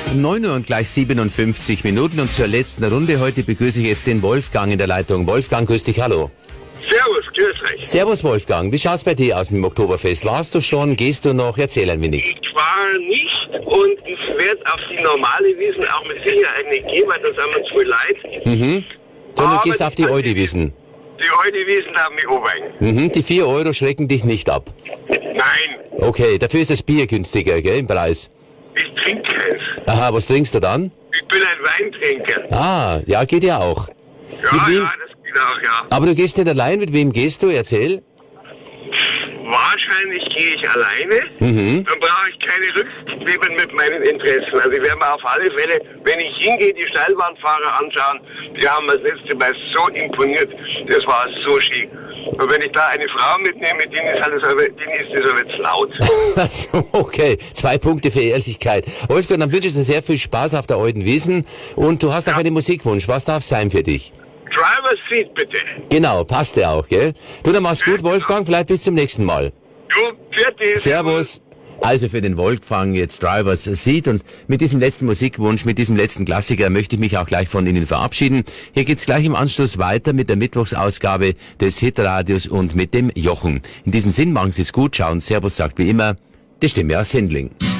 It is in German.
9 Uhr und gleich 57 Minuten und zur letzten Runde heute begrüße ich jetzt den Wolfgang in der Leitung. Wolfgang, grüß dich, hallo. Servus, grüß euch. Servus Wolfgang, wie schaut's bei dir aus mit dem Oktoberfest? Warst du schon, gehst du noch? Erzähl ein wenig. Ich war nicht und ich werde auf die normale Wiesn auch mit Sicherheit nicht gehen, weil da sind wir zu viel leid. Sondern Aber du gehst auf die Eudiwiesen. Die Eudiwiesen haben mich oben. Die 4 Euro schrecken dich nicht ab. Nein, Okay, dafür ist das Bier günstiger, gell, im Preis. ich trinke keins. Aha, was trinkst du dann? Ich bin ein Weintrinker. Ah, ja, geht ja auch. Ja, Mit wem? ja, das geht auch, ja. Aber du gehst nicht allein, mit wem gehst du? Erzähl. Wahrscheinlich gehe ich alleine. Dann brauche ich keine Rücksicht nehmen mit meinen Interessen. Also ich werde mir auf alle Fälle, wenn ich hingehe, die Steilbahnfahrer anschauen. Die haben das letzte Mal so imponiert. Das war so schick. Und wenn ich da eine Frau mitnehme, denen ist das aber jetzt laut. Also, okay, 2 Punkte für Ehrlichkeit. Wolfgang, dann wünsche ich dir sehr viel Spaß auf der Alten Wiesn und du hast auch einen Musikwunsch. Was darf sein für dich? Driver's Seat bitte. Genau, passt ja auch, gell? Du, dann mach's gut, Wolfgang, vielleicht bis zum nächsten Mal. Du, fertig. Servus. Also für den Wolfgang jetzt Driver's Seat und mit diesem letzten Musikwunsch, mit diesem letzten Klassiker möchte ich mich auch gleich von Ihnen verabschieden. Hier geht's gleich im Anschluss weiter mit der Mittwochsausgabe des Hitradios und mit dem Jochen. In diesem Sinn, machen Sie es gut, schauen, Servus sagt wie immer, die Stimme aus Sendling.